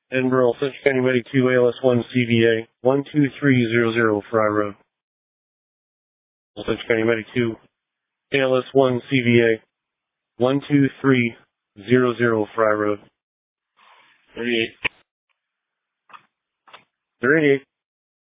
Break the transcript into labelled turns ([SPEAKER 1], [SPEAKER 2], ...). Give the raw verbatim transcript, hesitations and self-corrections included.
[SPEAKER 1] Edinburgh, Fletcher County Medic two, A L S one C V A, one two three zero zero Fry Road. Fletcher County Medic two, A L S one C V A, one two three zero zero Fry Road. thirty-eight. thirty-eight.